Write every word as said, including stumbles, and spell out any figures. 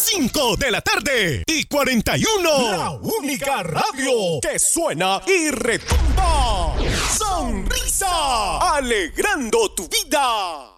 cinco de la tarde y cuarenta y uno. La única radio que suena y retumba. Sonrisa, alegrando tu vida.